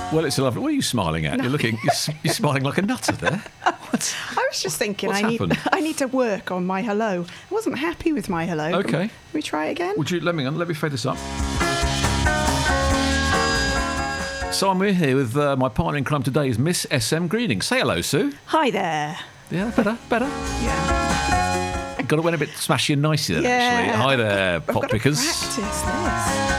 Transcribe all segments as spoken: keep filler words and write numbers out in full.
Well, it's a lovely... What are you smiling at? No. You're looking... You're, s- you're smiling like a nutter there. What? I was just thinking What's I need happened? I need to work on my hello. I wasn't happy with my hello. Okay. Can we try it again? Would you... Let me, let me fade this up. So I'm here with uh, my partner in crime today is Miss S M Greening. Say hello, Sue. Hi there. Yeah, better, better. Yeah. Got it went a bit smashy and nicey then, Yeah. actually. Hi there, I've pop got pickers. to practice this.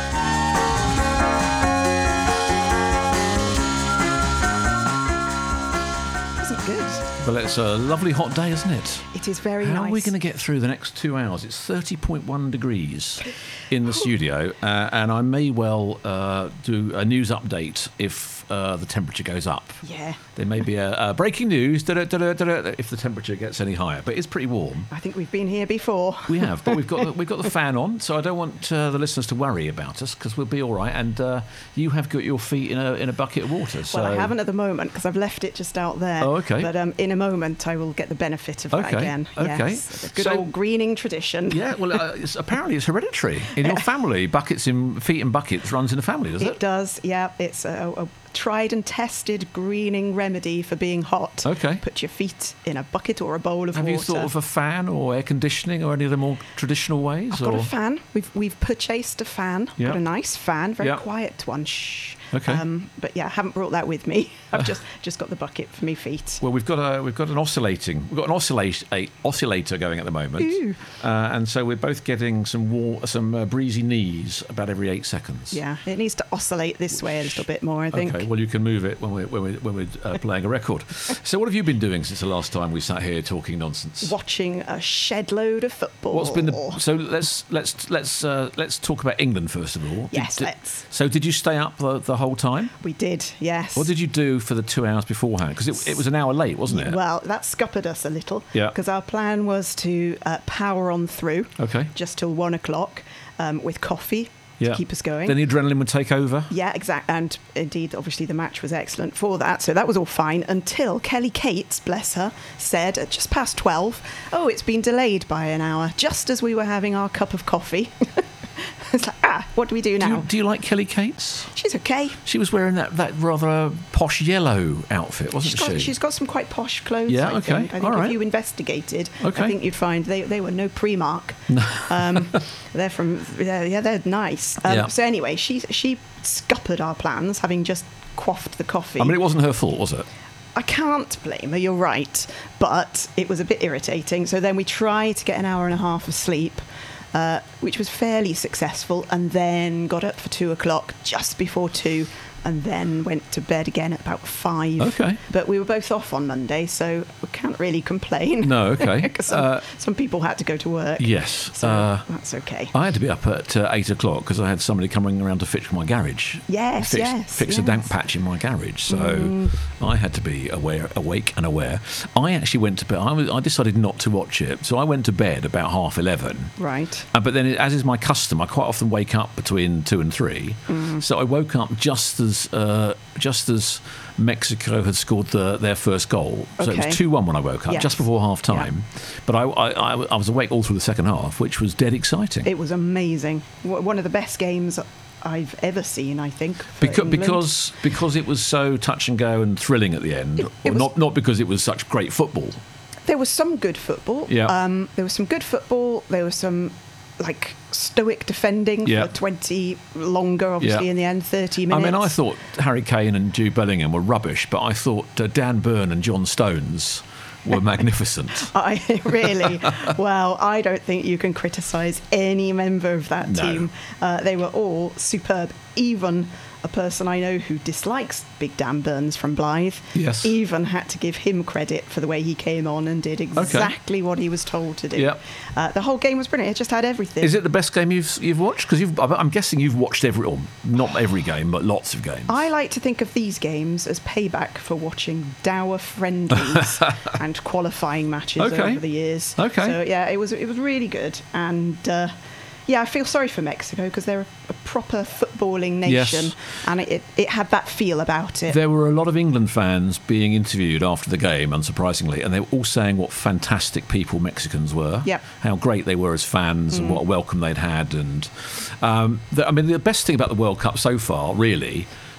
Isn't good. Well, it's a lovely hot day, isn't it? It is very How nice. are we going to get through the next two hours? It's thirty point one degrees in the studio, uh, and I may well uh, do a news update if uh, the temperature goes up. Yeah. There may be a, a breaking news da-da, da-da, da-da, if the temperature gets any higher, but it's pretty warm. I think we've been here before. We have, but we've got the, we've got the fan on, so I don't want uh, the listeners to worry about us because we'll be all right. And uh, you have got your feet in a in a bucket of water. So. Well, I haven't at the moment because I've left it just out there. Oh, okay. But um, in a moment, I will get the benefit of that Okay, again. okay. Yes, the good So- old greening tradition. Yeah, well, uh, it's, apparently it's hereditary in your family. Buckets in feet and buckets runs in the family, does it? It does, yeah. It's a, a tried and tested greening remedy for being hot. Okay. Put your feet in a bucket or a bowl of Have water. you thought of a fan or air conditioning or any of the more traditional ways? I've got or? a fan. We've we've purchased a fan. Yeah. Got a nice fan, very Yeah. quiet one. Shh. Okay. Um, but yeah, I haven't brought that with me. I've just just got the bucket for me feet. Well, we've got a we've got an oscillating we've got an oscillate a oscillator going at the moment, Ooh. uh, and so we're both getting some war, some uh, breezy knees about every eight seconds. Yeah, it needs to oscillate this way a little bit more, I think. Okay. Well, you can move it when we're when we're, when we're uh, playing a record. So, what have you been doing since the last time we sat here talking nonsense? Watching a shed load of football. What's been the so let's let's let's uh, let's talk about England first of all. Yes, Did- let's. So, did you stay up the, the whole time? We did, yes. What did you do for the two hours beforehand? Because it, it was an hour late, wasn't it? Well, that scuppered us a little. Yeah. Because our plan was to uh, power on through. Okay. Just till one o'clock um, with coffee Yeah. to keep us going. Then the adrenaline would take over. Yeah, exactly. And indeed, obviously, the match was excellent for that. So that was all fine until Kelly Cates, bless her, said at just past twelve, oh, it's been delayed by an hour, just as we were having our cup of coffee. It's like, ah, what do we do Do now? you, do you like Kelly Cates? She's okay. She was wearing that, that rather posh yellow outfit, wasn't She's got, she? she's got some quite posh clothes, Yeah, I okay, think. I think all if right. you investigated, Okay. I think you'd find they, they were no Primark. um, they're from, yeah, yeah, they're nice. Um, Yeah. So anyway, she, she scuppered our plans, having just quaffed the coffee. I mean, it wasn't her fault, was it? I can't blame her, you're right. But it was a bit irritating. So then we tried to get an hour and a half of sleep, uh, which was fairly successful, and then got up for two o'clock, just before two, and then went to bed again at about five. Okay. But we were both off on Monday, so we can't really complain. No, okay. 'Cause some, Uh, some people had to go to work. Yes. So Uh, that's okay. I had to be up at uh, eight o'clock because I had somebody coming around to fix my garage. Yes, fix, yes, Fix a damp yes. patch in my garage. So I had to be aware, awake and aware. I actually went to bed. I, was, I decided not to watch it, so I went to bed about half eleven. Right. Uh, but then, as is my custom, I quite often wake up between two and three. Mm. So I woke up just as uh, just as Mexico had scored the, their first goal. So it Okay. was two one when I woke up, Yes. just before half time. But I, I, I, I was awake all through the second half, which was dead exciting. It was amazing. W- One of the best games I've ever seen, I think. for Because, England. because because it was so touch and go and thrilling at the end, It- or it was- not not because it was such great football. There was some good football. Yeah. Um, there was some good football. There was some like stoic defending Yeah. for twenty longer, obviously Yeah. in the end, thirty I minutes. mean, I thought Harry Kane and Jude Bellingham were rubbish, but I thought uh, Dan Burn and John Stones were magnificent. I really, well, I don't think you can criticise any member of that No. team. Uh, they were all superb. Even a person I know who dislikes Big Dan Burns from Blythe, Yes. even had to give him credit for the way he came on and did exactly what he was told to do. Yep. Uh, the whole game was brilliant. It just had everything. Is it the best game you've you've watched? Because you've, I'm guessing you've watched every, or not every game, but lots of games. I like to think of these games as payback for watching dour friendlies and qualifying matches Okay. over the years. Okay. So yeah, it was it was really good, and uh, yeah, I feel sorry for Mexico because they're a proper footballing nation, Yes. and it, it it had that feel about it. There were a lot of England fans being interviewed after the game, unsurprisingly, and they were all saying what fantastic people Mexicans were, Yep. how great they were as fans and what a welcome they'd had. And um, the, I mean, the best thing about the World Cup so far, really,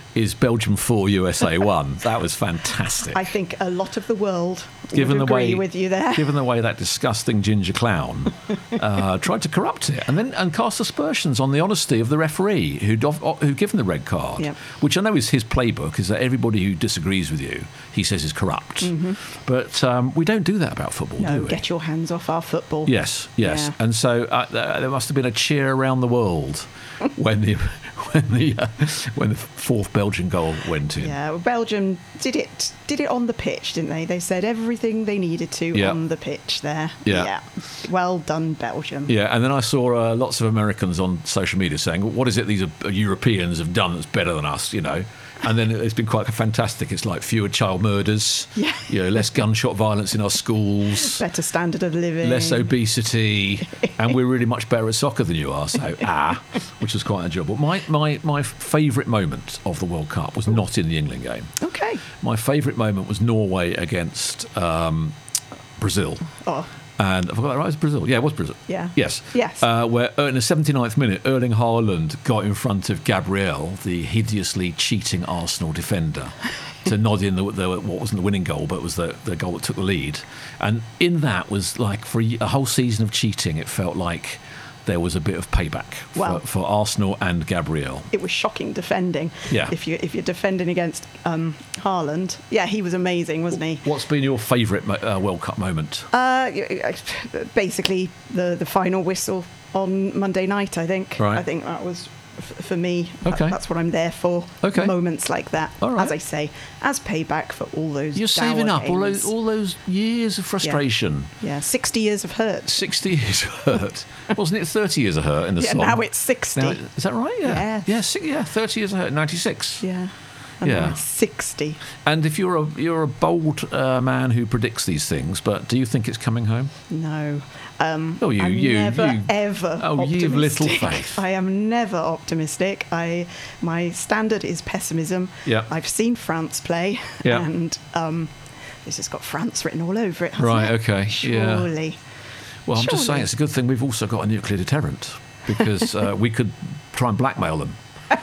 is Belgium four, U S A one. That was fantastic. I think a lot of the world given would the agree way, with you there. Given the way that disgusting ginger clown uh, tried to corrupt it and then and cast aspersions on the honesty of the referee who'd, who'd given the red card, yep. which I know is his playbook, is that everybody who disagrees with you, he says is corrupt. Mm-hmm. But um, we don't do that about football, no, do we? get your hands off our football. Yes, yes. Yeah. And so uh, there must have been a cheer around the world when the when the uh, when the fourth Belgian goal went in. Yeah, well, Belgium did it did it on the pitch, didn't they? They said everything they needed to Yeah. on the pitch there. Yeah. yeah. Well done, Belgium. Yeah, and then I saw uh, lots of Americans on social media saying, "What is it these uh, Europeans have done that's better than us?" You know. And then it's been quite fantastic. It's like fewer child murders, Yeah. you know, less gunshot violence in our schools, Better standard of living. less obesity, and we're really much better at soccer than you are. So ah, which was quite enjoyable. My my my favourite moment of the World Cup was not in the England game. Okay. My favourite moment was Norway against um, Brazil. Oh. And I forgot that right. It was Brazil. Yeah, it was Brazil. Yeah. Yes. Yes. Uh, where uh, in the seventy-ninth minute, Erling Haaland got in front of Gabriel, the hideously cheating Arsenal defender, to nod in the, the what wasn't the winning goal, but was the, the goal that took the lead. And in that was like for a, a whole season of cheating, it felt like there was a bit of payback for, Well, for Arsenal and Gabriel. It was shocking defending. Yeah. If you if you're defending against um, Haaland, yeah, he was amazing, wasn't he? What's been your favourite mo- uh, World Cup moment? Uh, basically, the the final whistle on Monday night. I think. Right. I think that was f- for me. Okay. That, that's what I'm there for. Okay. Moments like that. All right. As I say, as payback for all those. You're dour saving up all games. those all those years of frustration. Yeah, sixty years of hurt. sixty years of hurt. Wasn't it thirty years of hurt in the Yeah, song? now it's sixty. Now, is that right? Yeah. Yes. Yeah, si- yeah, thirty years of hurt, ninety-six. Yeah. And Yeah. now it's sixty. And if you're a you're a bold uh, man who predicts these things, but do you think it's coming home? No. Um, Oh, you- I'm you- never you- ever. Oh, you've little optimistic. faith. I am never optimistic. I my standard is pessimism. Yeah. I've seen France play, Yeah. and um, this has got France written all over it. hasn't Right, it? okay, yeah. Surely. Well, I'm just Surely. saying it's a good thing we've also got a nuclear deterrent because uh, we could try and blackmail them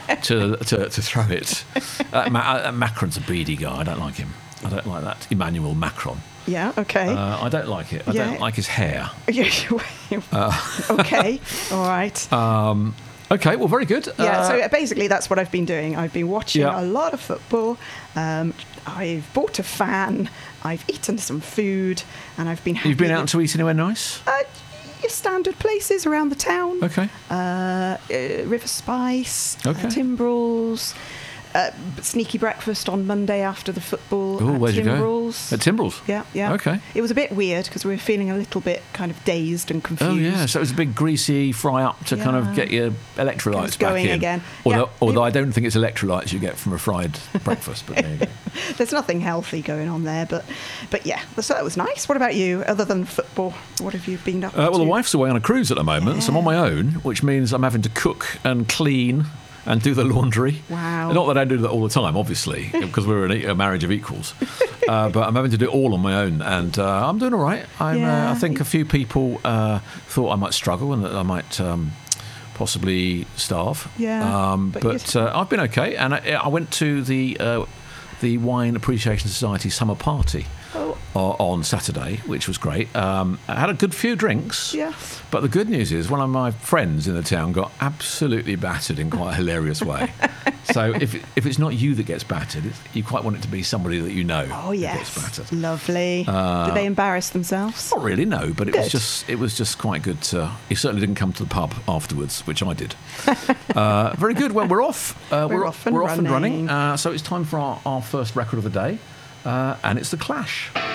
to to, to throw it. Uh, Ma- uh, Macron's a beady guy. I don't like him. I don't like that. Emmanuel Macron. Yeah. Okay. Uh, I don't like it. I Yeah. don't like his hair. okay. All right. Um, okay, well, very good. Yeah, Uh, so basically that's what I've been doing. I've been watching Yeah. a lot of football. Um, I've bought a fan. I've eaten some food, and I've been. Happy you've been out with- to eat anywhere nice? Uh, your standard places around the town. Okay. Uh, uh, River Spice, Okay. uh, Timbrels. Uh, sneaky breakfast on Monday after the football Oh, at where'd you go? Timbrels. At Timbrels? Yeah, yeah. Okay. It was a bit weird because we were feeling a little bit kind of dazed and confused. Oh, yeah. So it was a big greasy fry up to kind of Yeah. get your electrolytes It's back going in. again. Although, Yeah. although I don't think it's electrolytes you get from a fried breakfast, but there you go. There's nothing healthy going on there, but but yeah, so that was nice. What about you? Other than football, what have you been up Uh, to? well, the wife's away on a cruise at the moment, so I'm on Yeah. my own, which means I'm having to cook and clean and do the laundry. Wow. Not that I do that all the time, obviously, because we're in a marriage of equals. uh, but I'm having to do it all on my own, and uh, I'm doing all right. I'm, Yeah. uh, I think a few people uh, thought I might struggle and that I might um, possibly starve. Yeah, Um, but but you- uh, I've been okay, and I, I went to the uh, the Wine Appreciation Society summer party. Oh. o- On Saturday, which was great. Um, I had a good few drinks. Yeah. But the good news is, one of my friends in the town got absolutely battered in quite a hilarious way. So if it, if it's not you that gets battered, it's, you quite want it to be somebody that you know. Oh that yes, gets battered. lovely. Uh, Did they embarrass themselves? Not really, no. But it was Good. just it was just quite good. To, he certainly didn't come to the pub afterwards, which I did. uh, very good. Well, we're off. Uh, We're off and we're off and running. running. Uh, so it's time for our, our first record of the day, uh, and it's The Clash.